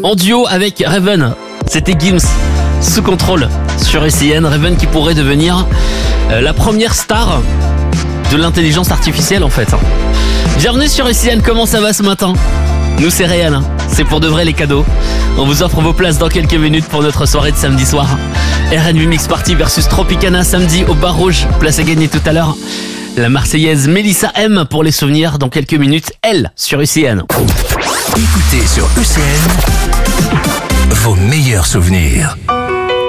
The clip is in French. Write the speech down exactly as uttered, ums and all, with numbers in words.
en duo avec Raven. C'était Gims, sous contrôle sur S I N. Raven qui pourrait devenir euh, la première star de l'intelligence artificielle en fait. Bienvenue sur S I N, comment ça va ce matin? Nous c'est réel, hein. C'est pour de vrai les cadeaux. On vous offre vos places dans quelques minutes pour notre soirée de samedi soir. R and B Mix Party versus Tropicana samedi au Bar Rouge. Place à gagner tout à l'heure. La Marseillaise Mélissa M pour les souvenirs dans quelques minutes. Elle sur U C N. Écoutez sur U C N vos meilleurs souvenirs.